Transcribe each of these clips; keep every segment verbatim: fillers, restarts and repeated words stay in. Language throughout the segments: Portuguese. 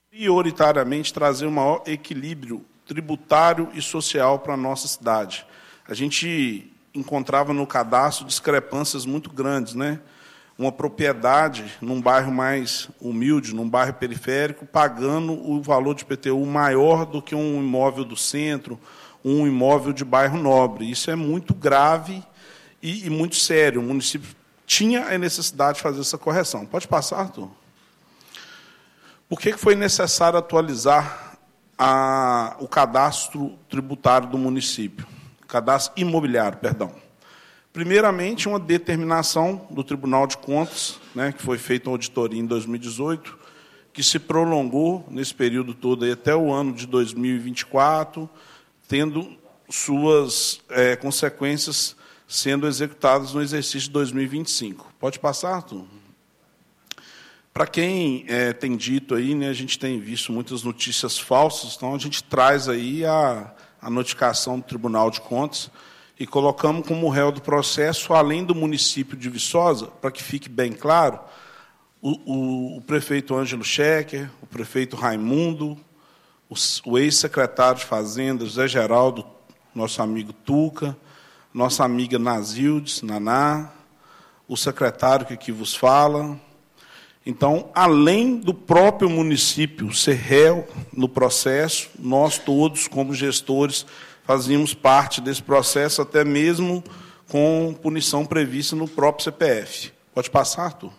prioritariamente trazer um maior equilíbrio tributário e social para a nossa cidade. A gente encontrava no cadastro discrepâncias muito grandes, né? Uma propriedade num bairro mais humilde, num bairro periférico, pagando o valor de I P T U maior do que um imóvel do centro, um imóvel de bairro nobre. Isso é muito grave e, e muito sério. O município tinha a necessidade de fazer essa correção. Pode passar, Arthur? Por que foi necessário atualizar a, o cadastro tributário do município? Cadastro imobiliário, perdão. Primeiramente, uma determinação do Tribunal de Contas, né, que foi feita uma auditoria em dois mil e dezoito, que se prolongou nesse período todo aí, até o ano de dois mil e vinte e quatro, tendo suas é, consequências sendo executadas no exercício de dois mil e vinte e cinco. Pode passar, Arthur? Para quem é, tem dito aí, né, a gente tem visto muitas notícias falsas, então a gente traz aí a, a notificação do Tribunal de Contas e colocamos como réu do processo, além do município de Viçosa, para que fique bem claro, o, o, o prefeito Ângelo Schecker, o prefeito Raimundo, o, o ex-secretário de Fazenda, José Geraldo, nosso amigo Tuca, nossa amiga Nazildes, Naná, o secretário que aqui vos fala. Então, além do próprio município ser réu no processo, nós todos, como gestores, fazíamos parte desse processo, até mesmo com punição prevista no próprio C P F. Pode passar, Arthur?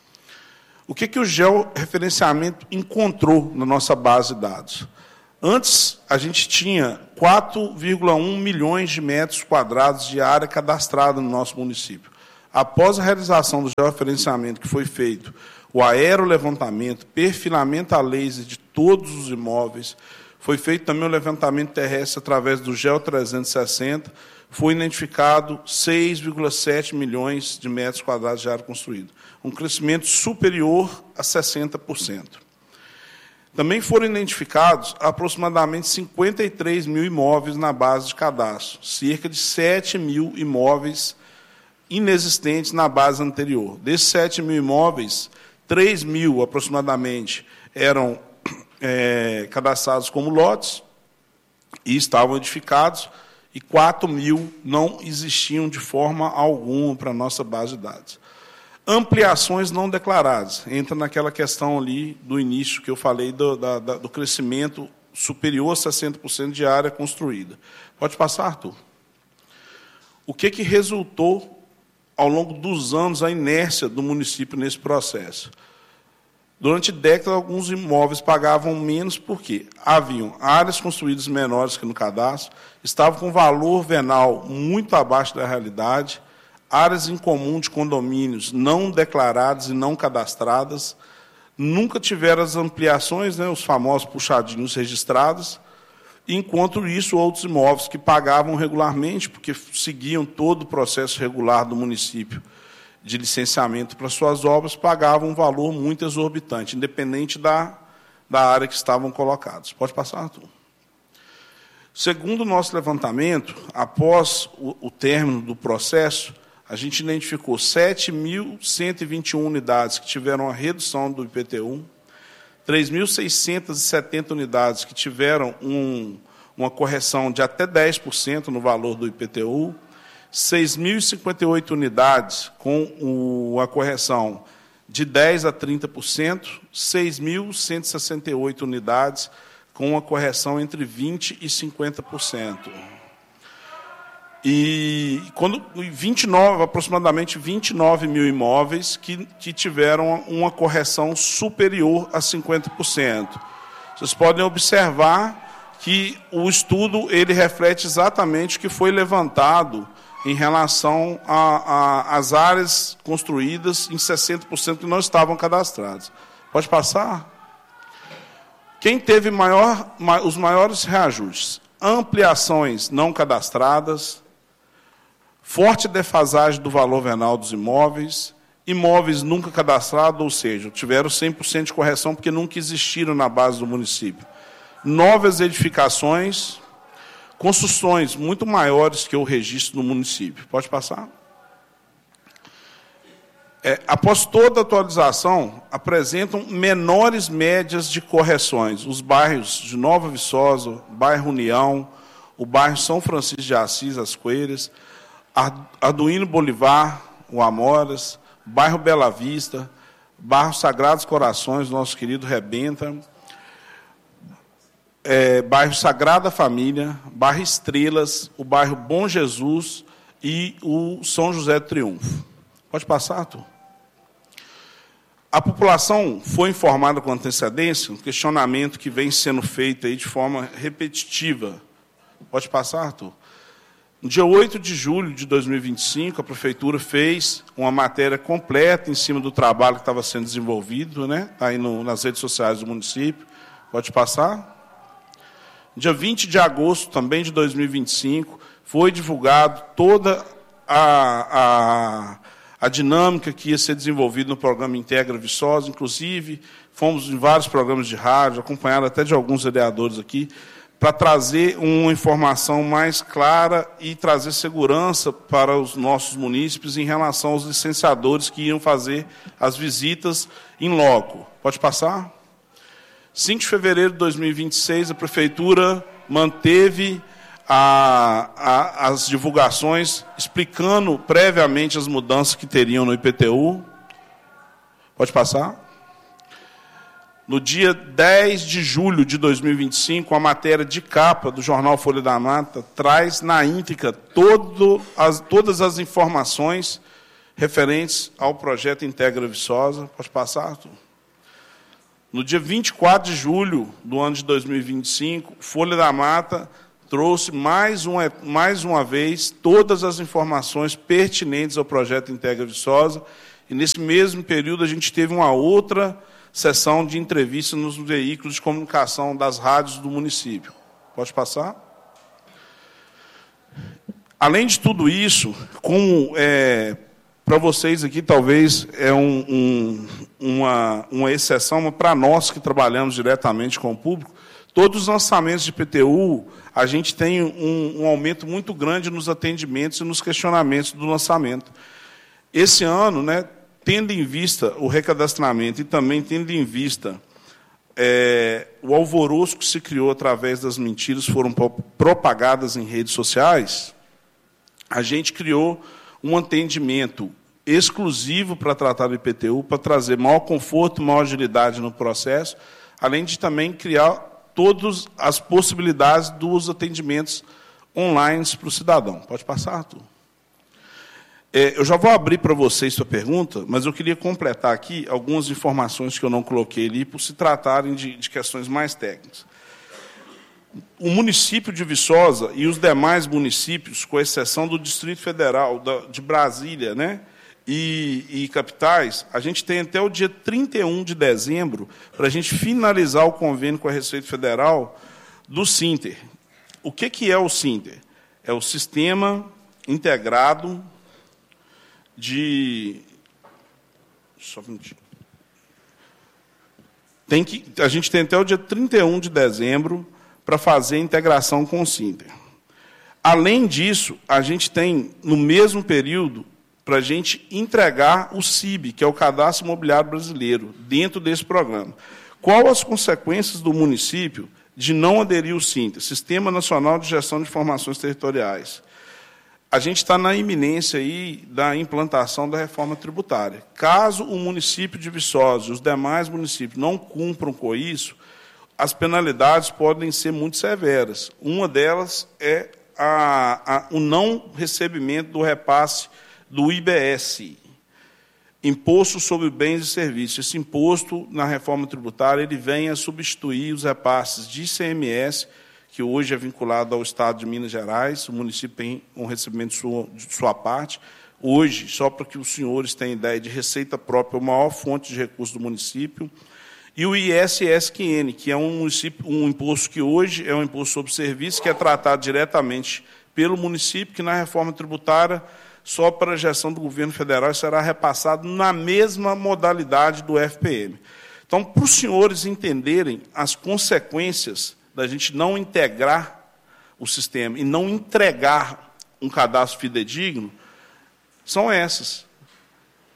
O que, que o georreferenciamento encontrou na nossa base de dados? Antes, a gente tinha quatro vírgula um milhões de metros quadrados de área cadastrada no nosso município. Após a realização do georreferenciamento que foi feito, o aerolevantamento, perfilamento a laser de todos os imóveis, foi feito também o levantamento terrestre através do Geo trezentos e sessenta, foi identificado seis vírgula sete milhões de metros quadrados de área construída, um crescimento superior a sessenta por cento. Também foram identificados aproximadamente cinquenta e três mil imóveis na base de cadastro, cerca de sete mil imóveis inexistentes na base anterior. Desses sete mil imóveis, três mil aproximadamente eram é, cadastrados como lotes e estavam edificados, e quatro mil não existiam de forma alguma para a nossa base de dados. Ampliações não declaradas, entra naquela questão ali do início que eu falei do, da, do crescimento superior a sessenta por cento de área construída. Pode passar, Arthur? O que, que resultou, ao longo dos anos, a inércia do município nesse processo? Durante décadas, alguns imóveis pagavam menos porque haviam áreas construídas menores que no cadastro, estavam com valor venal muito abaixo da realidade, áreas em comum de condomínios não declaradas e não cadastradas, nunca tiveram as ampliações, né, os famosos puxadinhos registrados, enquanto isso, outros imóveis que pagavam regularmente, porque seguiam todo o processo regular do município de licenciamento para suas obras, pagavam um valor muito exorbitante, independente da, da área que estavam colocados. Pode passar, Arthur? Segundo o nosso levantamento, após o, o término do processo, a gente identificou sete mil cento e vinte e uma unidades que tiveram a redução do I P T U, três mil seiscentas e setenta unidades que tiveram um, uma correção de até dez por cento no valor do I P T U, seis mil e cinquenta e oito unidades com o, a correção de dez por cento a trinta por cento, seis mil cento e sessenta e oito unidades com uma correção entre vinte por cento e cinquenta por cento. E quando vinte e nove, aproximadamente vinte e nove mil imóveis que, que tiveram uma correção superior a cinquenta por cento. Vocês podem observar que o estudo ele reflete exatamente o que foi levantado em relação às áreas construídas em sessenta por cento que não estavam cadastradas. Pode passar? Quem teve maior, os maiores reajustes? Ampliações não cadastradas, forte defasagem do valor venal dos imóveis, imóveis nunca cadastrados, ou seja, tiveram cem por cento de correção porque nunca existiram na base do município. Novas edificações, construções muito maiores que o registro no município. Pode passar? É, após toda a atualização, apresentam menores médias de correções. Os bairros de Nova Viçosa, bairro União, o bairro São Francisco de Assis, As Coelhas, Arduino Bolivar, o Amoras, bairro Bela Vista, bairro Sagrados Corações, nosso querido Rebenta, é, bairro Sagrada Família, bairro Estrelas, o bairro Bom Jesus e o São José do Triunfo. Pode passar, Arthur? A população foi informada com antecedência, um questionamento que vem sendo feito aí de forma repetitiva. Pode passar, Arthur? No dia oito de julho de dois mil e vinte e cinco, a Prefeitura fez uma matéria completa em cima do trabalho que estava sendo desenvolvido, né? Está aí no, nas redes sociais do município. Pode passar? No dia vinte de agosto, também de dois mil e vinte e cinco, foi divulgado toda a... a a dinâmica que ia ser desenvolvida no programa Integra Viçosa, inclusive fomos em vários programas de rádio, acompanhados até de alguns vereadores aqui, para trazer uma informação mais clara e trazer segurança para os nossos munícipes em relação aos licenciadores que iam fazer as visitas em loco. Pode passar? cinco de fevereiro de dois mil e vinte e seis, a Prefeitura manteve A, a, as divulgações, explicando previamente as mudanças que teriam no I P T U. Pode passar? No dia dez de julho de dois mil e vinte e cinco, a matéria de capa do jornal Folha da Mata traz na íntegra todo as, todas as informações referentes ao projeto Integra Viçosa. Pode passar, Arthur? No dia vinte e quatro de julho do ano de dois mil e vinte e cinco, Folha da Mata trouxe mais uma, mais uma vez todas as informações pertinentes ao projeto Integra Viçosa, e nesse mesmo período a gente teve uma outra sessão de entrevista nos veículos de comunicação das rádios do município. Pode passar? Além de tudo isso, como é, para vocês aqui talvez é um, um, uma, uma exceção, mas para nós que trabalhamos diretamente com o público, todos os lançamentos de I P T U, a gente tem um, um aumento muito grande nos atendimentos e nos questionamentos do lançamento. Esse ano, né, tendo em vista o recadastramento e também tendo em vista é, o alvoroço que se criou através das mentiras, foram propagadas em redes sociais, a gente criou um atendimento exclusivo para tratar do I P T U, para trazer maior conforto, maior agilidade no processo, além de também criar todas as possibilidades dos atendimentos online para o cidadão. Pode passar, Arthur? É, eu já vou abrir para vocês sua pergunta, mas eu queria completar aqui algumas informações que eu não coloquei ali, por se tratarem de, de questões mais técnicas. O município de Viçosa e os demais municípios, com exceção do Distrito Federal, da, de Brasília, né, E, e capitais, a gente tem até o dia trinta e um de dezembro para a gente finalizar o convênio com a Receita Federal do Sinter. O que, que é o Sinter? É o Sistema Integrado de... Só um minutinho. Tem que, a gente tem até o dia trinta e um de dezembro para fazer a integração com o Sinter. Além disso, a gente tem, no mesmo período, para a gente entregar o C I B, que é o Cadastro Imobiliário Brasileiro, dentro desse programa. Qual as consequências do município de não aderir ao Sinter, Sistema Nacional de Gestão de Informações Territoriais? A gente está na iminência aí da implantação da reforma tributária. Caso o município de Viçosa e os demais municípios não cumpram com isso, as penalidades podem ser muito severas. Uma delas é a, a, o não recebimento do repasse do I B S, Imposto sobre Bens e Serviços. Esse imposto, na reforma tributária, ele vem a substituir os repasses de I C M S, que hoje é vinculado ao Estado de Minas Gerais, o município tem um recebimento de sua, de sua parte. Hoje, só para que os senhores tenham ideia, de receita própria, é a maior fonte de recursos do município. E o I S S Q N, que é um, um imposto que hoje é um imposto sobre serviços, que é tratado diretamente pelo município, que na reforma tributária, só para a gestão do governo federal, será repassado na mesma modalidade do F P M. Então, para os senhores entenderem as consequências da gente não integrar o sistema e não entregar um cadastro fidedigno, são essas.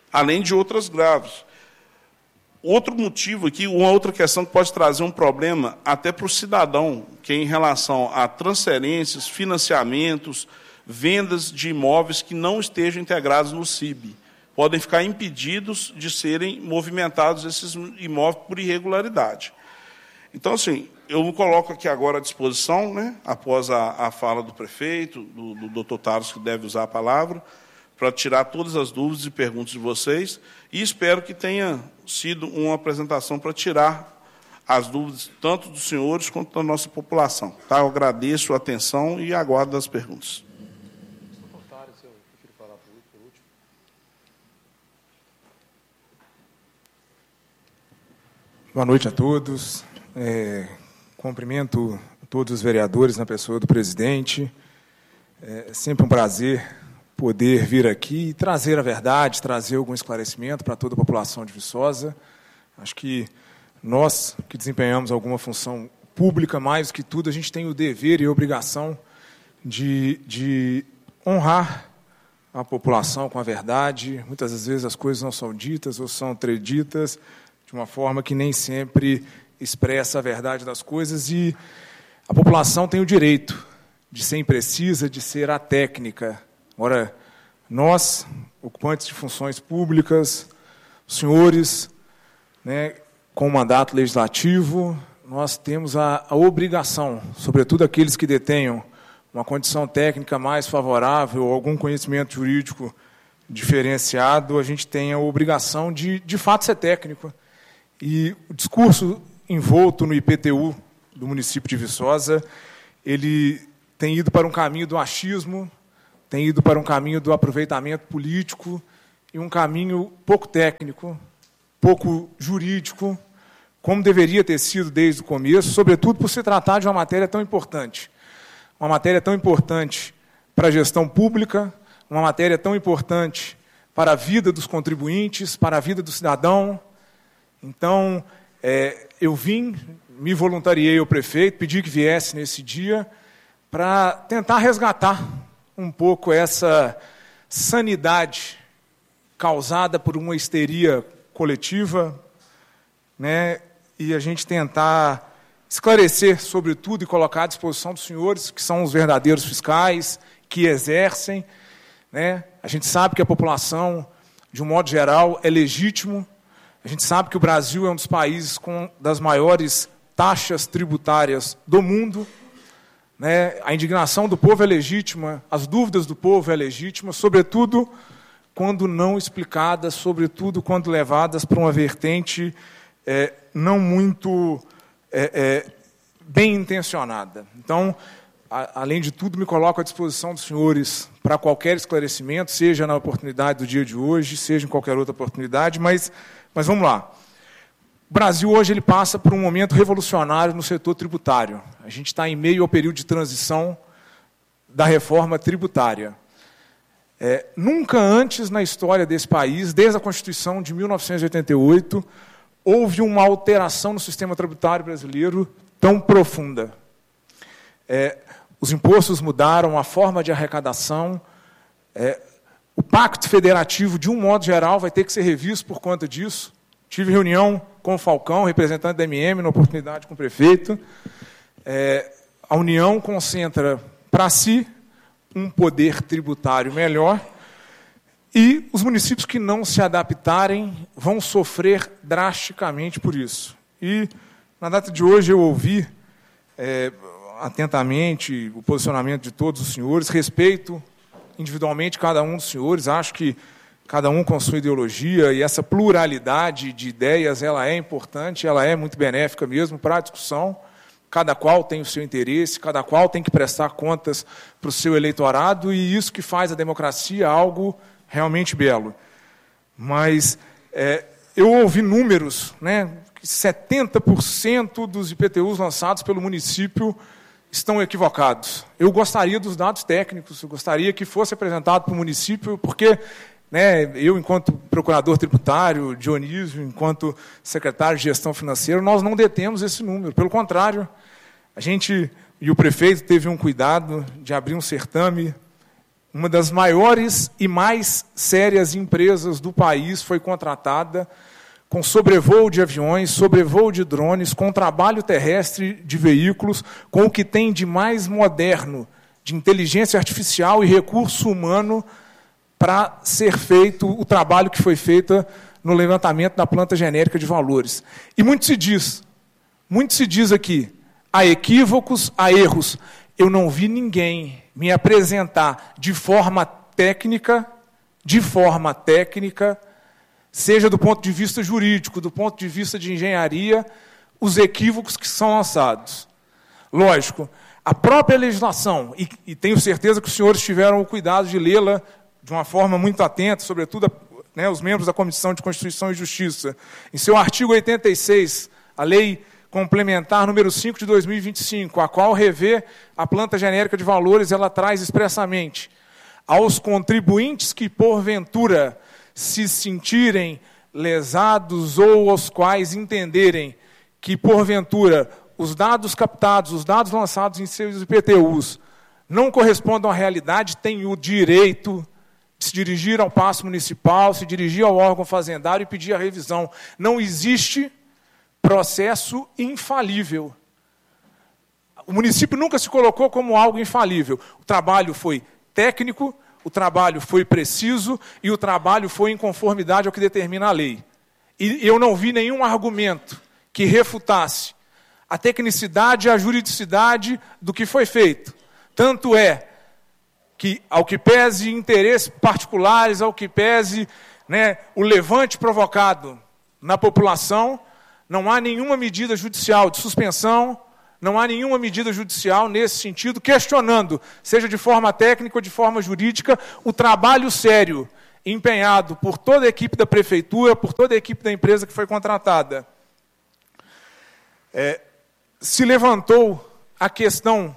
além de outras graves. Outro motivo aqui, uma outra questão que pode trazer um problema até para o cidadão, que é em relação a transferências, financiamentos, vendas de imóveis que não estejam integrados no C I B. Podem ficar impedidos de serem movimentados esses imóveis por irregularidade. Então, assim, eu me coloco aqui agora à disposição, né, após a, a fala do prefeito, do, do doutor Taros, que deve usar a palavra, para tirar todas as dúvidas e perguntas de vocês, e espero que tenha sido uma apresentação para tirar as dúvidas tanto dos senhores quanto da nossa população. Tá? Eu agradeço a atenção e aguardo as perguntas. Boa noite a todos. É, cumprimento todos os vereadores na pessoa do presidente. É sempre um prazer poder vir aqui e trazer a verdade, trazer algum esclarecimento para toda a população de Viçosa. Acho que nós, que desempenhamos alguma função pública, mais do que tudo, a gente tem o dever e a obrigação de, de honrar a população com a verdade. Muitas das vezes as coisas não são ditas ou são treditas de uma forma que nem sempre expressa a verdade das coisas, e a população tem o direito de ser imprecisa, de ser atécnica. Agora, nós, ocupantes de funções públicas, os senhores, né, com o mandato legislativo, nós temos a, a obrigação, sobretudo aqueles que detenham uma condição técnica mais favorável ou algum conhecimento jurídico diferenciado, a gente tem a obrigação de, de fato, ser técnico. E o discurso envolto no I P T U do município de Viçosa, ele tem ido para um caminho do achismo, tem ido para um caminho do aproveitamento político e um caminho pouco técnico, pouco jurídico, como deveria ter sido desde o começo, sobretudo por se tratar de uma matéria tão importante. Uma matéria tão importante para a gestão pública, uma matéria tão importante para a vida dos contribuintes, para a vida do cidadão. Então, é, eu vim, me voluntariei ao prefeito, pedi que viesse nesse dia para tentar resgatar um pouco essa sanidade causada por uma histeria coletiva, né, e a gente tentar esclarecer sobre tudo e colocar à disposição dos senhores, que são os verdadeiros fiscais, que exercem. Né, a gente sabe que a população, de um modo geral, é legítimo. A gente sabe que o Brasil é um dos países com das maiores taxas tributárias do mundo. Né? A indignação do povo é legítima, as dúvidas do povo é legítima, sobretudo quando não explicadas, sobretudo quando levadas para uma vertente é, não muito é, é, bem intencionada. Então, a, além de tudo, me coloco à disposição dos senhores para qualquer esclarecimento, seja na oportunidade do dia de hoje, seja em qualquer outra oportunidade, mas, mas vamos lá. O Brasil hoje ele passa por um momento revolucionário no setor tributário. A gente está em meio ao período de transição da reforma tributária. É, nunca antes na história desse país, desde a Constituição de mil novecentos e oitenta e oito, houve uma alteração no sistema tributário brasileiro tão profunda. É, os impostos mudaram, a forma de arrecadação, é, o pacto federativo, de um modo geral, vai ter que ser revisto por conta disso. Tive reunião com o Falcão, representante da M M, na oportunidade com o prefeito. É, a União concentra para si um poder tributário melhor e os municípios que não se adaptarem vão sofrer drasticamente por isso. E, na data de hoje, eu ouvi é, atentamente o posicionamento de todos os senhores, respeito individualmente cada um dos senhores, acho que cada um com sua ideologia, e essa pluralidade de ideias, ela é importante, ela é muito benéfica mesmo para a discussão. Cada qual tem o seu interesse, cada qual tem que prestar contas para o seu eleitorado, e isso que faz a democracia algo realmente belo. Mas é, eu ouvi números, né, que setenta por cento dos I P T Us lançados pelo município estão equivocados. Eu gostaria dos dados técnicos, eu gostaria que fosse apresentado para o município, porque... Né, eu, enquanto procurador tributário, Dionísio, enquanto secretário de gestão financeira, nós não detemos esse número. Pelo contrário, a gente, e o prefeito teve um cuidado de abrir um certame uma das maiores e mais sérias empresas do país foi contratada com sobrevoo de aviões, sobrevoo de drones, com trabalho terrestre de veículos, com o que tem de mais moderno, de inteligência artificial e recurso humano, para ser feito o trabalho que foi feito no levantamento da planta genérica de valores. E muito se diz, muito se diz aqui, há equívocos, há erros. Eu não vi ninguém me apresentar de forma técnica, de forma técnica, seja do ponto de vista jurídico, do ponto de vista de engenharia, os equívocos que são lançados. Lógico, a própria legislação, e, e tenho certeza que os senhores tiveram o cuidado de lê-la de uma forma muito atenta, sobretudo, né, os membros da Comissão de Constituição e Justiça, em seu artigo oitenta e seis, a Lei Complementar número cinco de dois mil e vinte e cinco, a qual revê a planta genérica de valores, ela traz expressamente aos contribuintes que, porventura, se sentirem lesados ou aos quais entenderem que, porventura, os dados captados, os dados lançados em seus I P T Us não correspondam à realidade, têm o direito de se dirigir ao Paço Municipal, se dirigir ao órgão fazendário e pedir a revisão. Não existe processo infalível. O município nunca se colocou como algo infalível. O trabalho foi técnico, o trabalho foi preciso e o trabalho foi em conformidade ao que determina a lei. E eu não vi nenhum argumento que refutasse a tecnicidade e a juridicidade do que foi feito. Tanto é que, ao que pese interesses particulares, ao que pese, né, o levante provocado na população, não há nenhuma medida judicial de suspensão, não há nenhuma medida judicial nesse sentido, questionando, seja de forma técnica ou de forma jurídica, o trabalho sério empenhado por toda a equipe da prefeitura, por toda a equipe da empresa que foi contratada. É, se levantou a questão,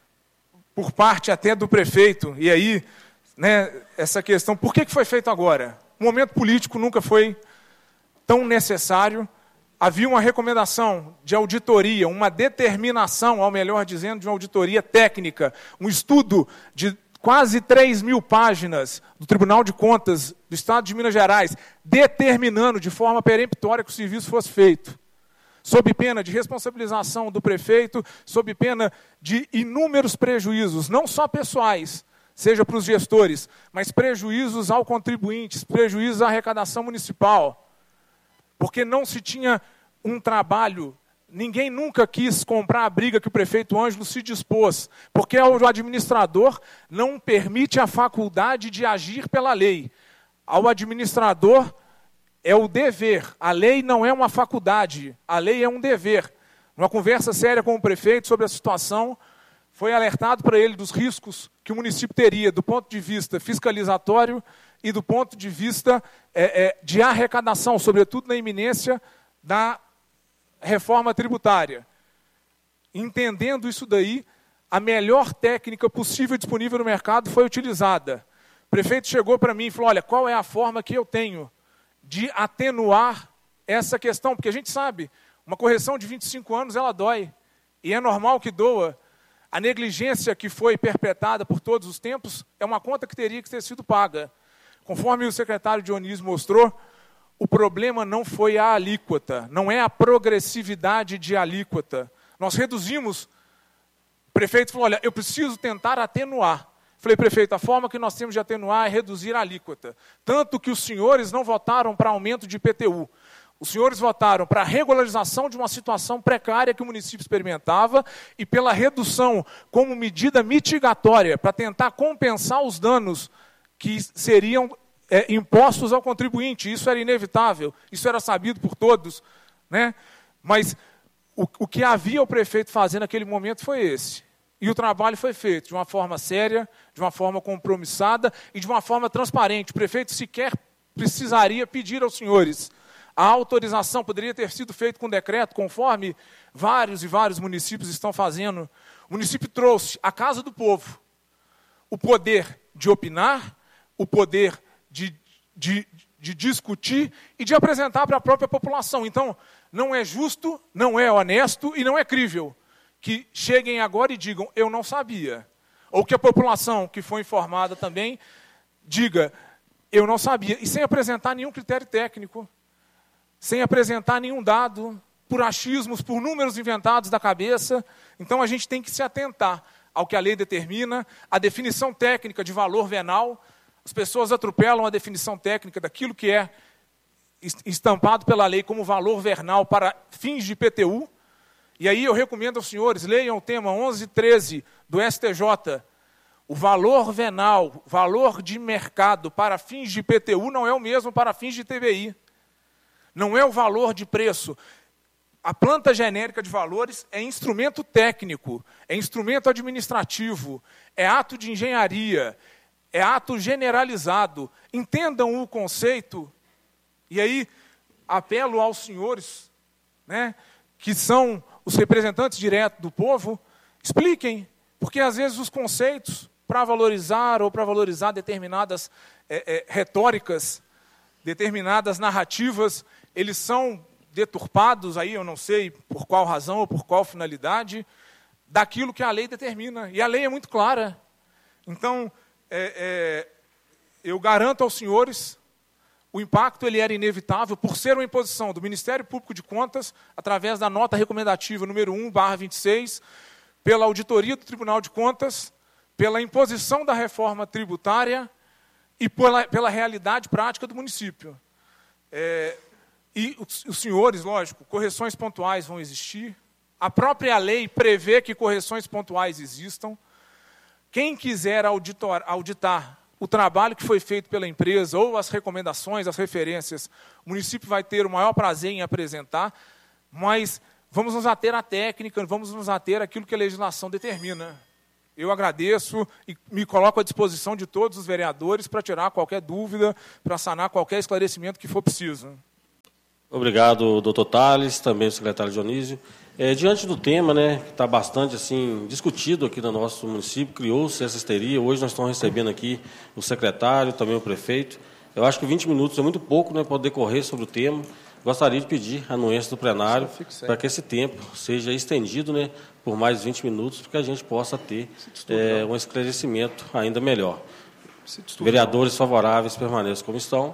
por parte até do prefeito, e aí, né, essa questão, por que que foi feito agora? O momento político nunca foi tão necessário. Havia uma recomendação de auditoria, uma determinação, ao melhor dizendo, de uma auditoria técnica, um estudo de quase três mil páginas do Tribunal de Contas do Estado de Minas Gerais, determinando de forma peremptória que o serviço fosse feito, sob pena de responsabilização do prefeito, sob pena de inúmeros prejuízos, não só pessoais, seja para os gestores, mas prejuízos ao contribuinte, prejuízos à arrecadação municipal. Porque não se tinha um trabalho, ninguém nunca quis comprar a briga que o prefeito Ângelo se dispôs, porque o administrador não permite a faculdade de agir pela lei. Ao administrador é o dever, a lei não é uma faculdade, a lei é um dever. Numa conversa séria com o prefeito sobre a situação, foi alertado para ele dos riscos que o município teria do ponto de vista fiscalizatório e do ponto de vista é, é, de arrecadação, sobretudo na iminência da reforma tributária. Entendendo isso daí, a melhor técnica possível disponível no mercado foi utilizada. O prefeito chegou para mim e falou, olha, qual é a forma que eu tenho de atenuar essa questão? Porque a gente sabe, uma correção de vinte e cinco anos, ela dói. E é normal que doa. A negligência que foi perpetrada por todos os tempos é uma conta que teria que ter sido paga. Conforme o secretário Dionísio mostrou, o problema não foi a alíquota, não é a progressividade de alíquota. Nós reduzimos, o prefeito falou, olha, eu preciso tentar atenuar. Falei, prefeito, a forma que nós temos de atenuar é reduzir a alíquota. Tanto que os senhores não votaram para aumento de I P T U. Os senhores votaram para a regularização de uma situação precária que o município experimentava e pela redução como medida mitigatória, para tentar compensar os danos que seriam é, impostos ao contribuinte. Isso era inevitável, isso era sabido por todos, né? Mas o, o que havia o prefeito fazer naquele momento foi esse. E o trabalho foi feito de uma forma séria, de uma forma compromissada e de uma forma transparente. O prefeito sequer precisaria pedir aos senhores a autorização, poderia ter sido feito com decreto, conforme vários e vários municípios estão fazendo. O município trouxe à Casa do Povo o poder de opinar, o poder de, de, de discutir e de apresentar para a própria população. Então, não é justo, não é honesto e não é crível que cheguem agora e digam, eu não sabia. ou que a população que foi informada também diga, eu não sabia, e sem apresentar nenhum critério técnico, sem apresentar nenhum dado, por achismos, por números inventados da cabeça. Então, a gente tem que se atentar ao que a lei determina, a definição técnica de valor venal. As pessoas atropelam a definição técnica daquilo que é estampado pela lei como valor venal para fins de I P T U. E aí eu recomendo aos senhores, leiam o tema onze treze do S T J. O valor venal, valor de mercado para fins de I P T U não é o mesmo para fins de T B I. Não é o valor de preço. A planta genérica de valores é instrumento técnico, é instrumento administrativo, é ato de engenharia, é ato generalizado. Entendam o conceito. E aí, apelo aos senhores, né, que são os representantes diretos do povo, expliquem, porque às vezes os conceitos, para valorizar ou para valorizar determinadas é, é, retóricas, determinadas narrativas, eles são deturpados, aí eu não sei por qual razão ou por qual finalidade, daquilo que a lei determina. E a lei é muito clara. Então, é, é, eu garanto aos senhores, o impacto ele era inevitável por ser uma imposição do Ministério Público de Contas, através da nota recomendativa número um barra vinte e seis, pela auditoria do Tribunal de Contas, pela imposição da reforma tributária e pela, pela realidade prática do município. É, e os, os senhores, lógico, correções pontuais vão existir. A própria lei prevê que correções pontuais existam. Quem quiser auditor, auditar o trabalho que foi feito pela empresa, ou as recomendações, as referências, o município vai ter o maior prazer em apresentar, mas vamos nos ater à técnica, vamos nos ater àquilo que a legislação determina. Eu agradeço e me coloco à disposição de todos os vereadores para tirar qualquer dúvida, para sanar qualquer esclarecimento que for preciso. Obrigado, doutor Tales, também o secretário Dionísio. É, diante do tema, né, que está bastante assim, discutido aqui no nosso município, criou-se essa histeria. Hoje nós estamos recebendo aqui o secretário, também o prefeito. Eu acho que vinte minutos é muito pouco, né, para decorrer sobre o tema. Gostaria de pedir a anuência do plenário para que esse tempo seja estendido, né, por mais vinte minutos, para que a gente possa ter é, um esclarecimento ainda melhor. Vereadores favoráveis permaneçam como estão.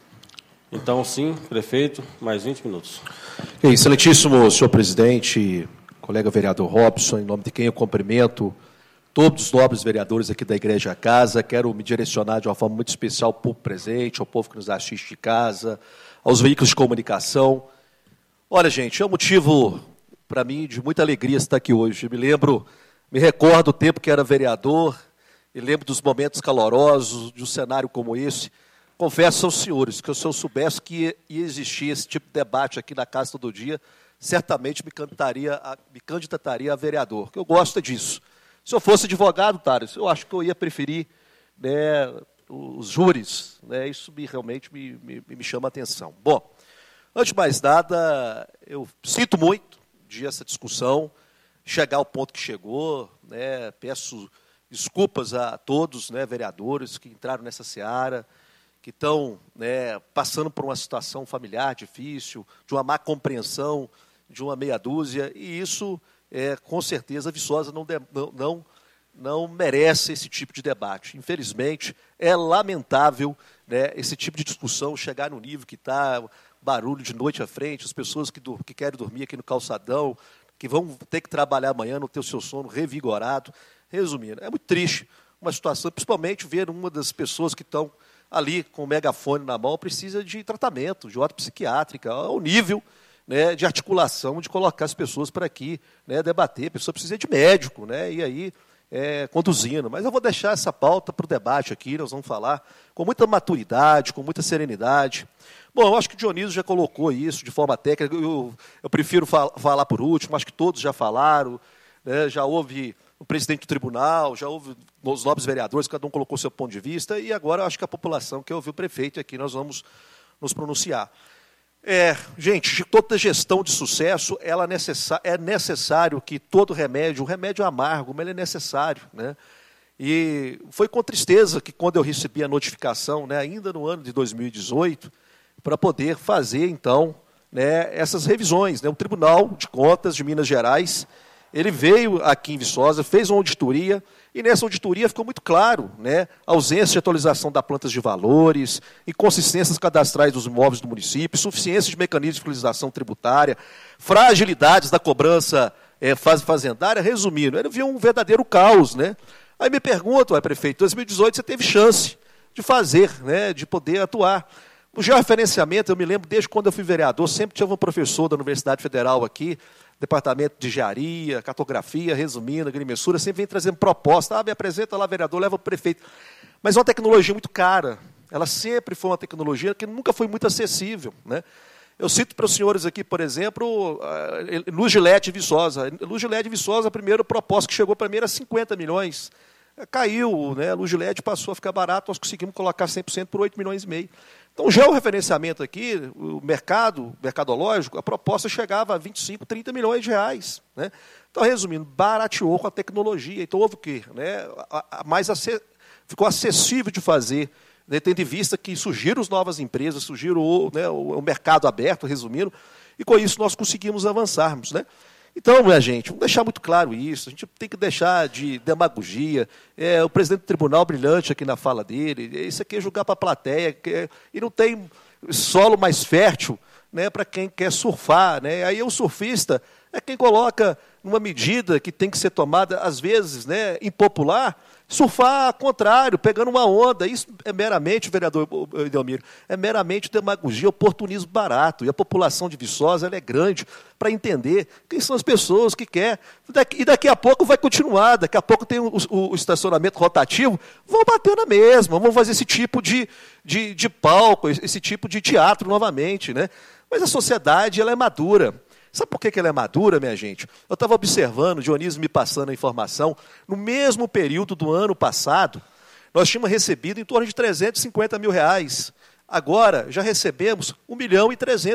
Então, sim, prefeito, mais vinte minutos. Excelentíssimo senhor presidente, colega vereador Robson, em nome de quem eu cumprimento todos os nobres vereadores aqui da Igreja Casa, quero me direcionar de uma forma muito especial ao povo presente, ao povo que nos assiste de casa, aos veículos de comunicação. Olha, gente, é um motivo, para mim, de muita alegria estar aqui hoje. Eu me lembro, me recordo do tempo que era vereador, e lembro dos momentos calorosos, de um cenário como esse. Confesso aos senhores que se eu soubesse que ia existir esse tipo de debate aqui na casa todo dia, certamente me candidataria a, me candidataria a vereador, porque eu gosto disso. Se eu fosse advogado, Tales, eu acho que eu ia preferir, né, os júris, né, isso me, realmente me, me, me chama a atenção. Bom, antes de mais nada, eu sinto muito de essa discussão chegar ao ponto que chegou, né, peço desculpas a todos, né, vereadores que entraram nessa seara, que estão, né, passando por uma situação familiar difícil, de uma má compreensão, de uma meia dúzia, e isso, é, com certeza, a Viçosa não, de, não, não, não merece esse tipo de debate. Infelizmente, é lamentável, né, esse tipo de discussão chegar no nível que está, barulho de noite à frente, as pessoas que, do, que querem dormir aqui no calçadão, que vão ter que trabalhar amanhã, não ter o seu sono revigorado. Resumindo, é muito triste uma situação, principalmente ver uma das pessoas que estão ali com o megafone na mão, precisa de tratamento, de ordem psiquiátrica, ao nível, né, de articulação, de colocar as pessoas para aqui, né, debater. A pessoa precisa de médico, né, e aí é, conduzindo. Mas eu vou deixar essa pauta para o debate aqui, nós vamos falar com muita maturidade, com muita serenidade. Bom, eu acho que o Dionísio já colocou isso de forma técnica, eu, eu prefiro fal falar por último, acho que todos já falaram, né, já houve o presidente do tribunal, já houve os nobres vereadores, cada um colocou seu ponto de vista, e agora eu acho que a população quer ouvir o prefeito, e aqui nós vamos nos pronunciar. É, gente, toda gestão de sucesso, ela é, necessa é necessário que todo remédio, o remédio é amargo, mas ele é necessário, né? E foi com tristeza que quando eu recebi a notificação, né, ainda no ano de dois mil e dezoito, para poder fazer, então, né, essas revisões, né? O Tribunal de Contas de Minas Gerais, ele veio aqui em Viçosa, fez uma auditoria, e nessa auditoria ficou muito claro, né, a ausência de atualização da plantas de valores, inconsistências cadastrais dos imóveis do município, insuficiência de mecanismos de fiscalização tributária, fragilidades da cobrança é, fazendária. Resumindo, ele viu um verdadeiro caos, né? Aí me pergunto, ué, prefeito, em dois mil e dezoito você teve chance de fazer, né, de poder atuar. O georreferenciamento, eu me lembro, desde quando eu fui vereador, sempre tinha um professor da Universidade Federal aqui, departamento de engenharia, cartografia, resumindo, agrimensura, sempre vem trazendo proposta. Ah, me apresenta lá, vereador, leva o prefeito. Mas é uma tecnologia muito cara. Ela sempre foi uma tecnologia que nunca foi muito acessível, né? Eu cito para os senhores aqui, por exemplo, a Luz de L E D Viçosa. Luz de L E D Viçosa, a primeira proposta que chegou para mim era cinquenta milhões. Caiu, né? A Luz de L E D passou a ficar barato, nós conseguimos colocar cem por cento por oito milhões e meio. Então, o georreferenciamento aqui, o mercado, mercadológico, a proposta chegava a vinte e cinco, trinta milhões de reais, né? Então, resumindo, barateou com a tecnologia. Então, houve o quê? Né? A, a, mais ac... Ficou acessível de fazer, né? Tendo em vista que surgiram as novas empresas, surgiram o, né, o, o mercado aberto, resumindo, e com isso nós conseguimos avançarmos, né? Então, minha gente, vamos deixar muito claro isso, a gente tem que deixar de demagogia. É, o presidente do tribunal brilhante aqui na fala dele, isso aqui é jogar para a plateia, que é, e não tem solo mais fértil, né, para quem quer surfar, né? Aí o surfista é quem coloca uma medida que tem que ser tomada, às vezes, né, impopular, surfar ao contrário, pegando uma onda. Isso é meramente, vereador Edelmiro, é meramente demagogia, oportunismo barato. E a população de Viçosa ela é grande para entender quem são as pessoas que quer. E daqui a pouco vai continuar, daqui a pouco tem o, o, o estacionamento rotativo, vão bater na mesma, vão fazer esse tipo de, de, de palco, esse tipo de teatro novamente, né? Mas a sociedade ela é madura. Sabe por que ela é madura, minha gente? Eu estava observando, o Dionísio me passando a informação, no mesmo período do ano passado, nós tínhamos recebido em torno de trezentos e cinquenta mil reais. Agora, já recebemos um milhão e trezentos